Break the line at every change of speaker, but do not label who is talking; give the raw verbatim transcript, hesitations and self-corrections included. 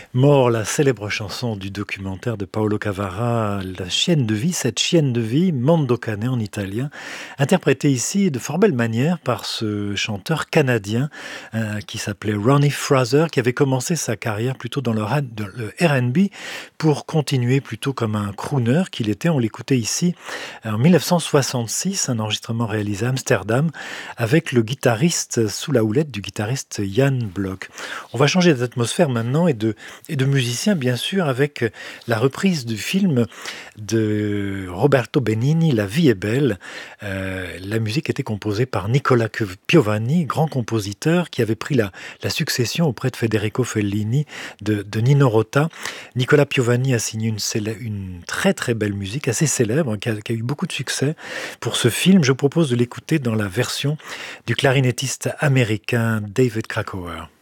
Mort, la célèbre chanson du documentaire de Paolo Cavara, La chienne de vie, cette chienne de vie, Mondo Cane en italien, interprétée ici de fort belle manière par ce chanteur canadien euh, qui s'appelait Ronnie Fraser, qui avait commencé sa carrière plutôt dans le, ra- dans le R and B pour continuer plutôt comme un crooner qu'il était. On l'écoutait ici en mille neuf cent soixante-six, un enregistrement réalisé à Amsterdam avec le guitariste sous la houlette du guitariste Jan Block. On va changer d'atmosphère maintenant et de et de musiciens, bien sûr, avec la reprise du film de Roberto Benigni, La vie est belle. Euh, la musique était composée par Nicola Piovani, grand compositeur qui avait pris la, la succession auprès de Federico Fellini de, de Nino Rota. Nicola Piovani a signé une, célè- une très très belle musique, assez célèbre, qui a, qui a eu beaucoup de succès pour ce film. Je propose de l'écouter dans la version du clarinettiste américain David Krakauer.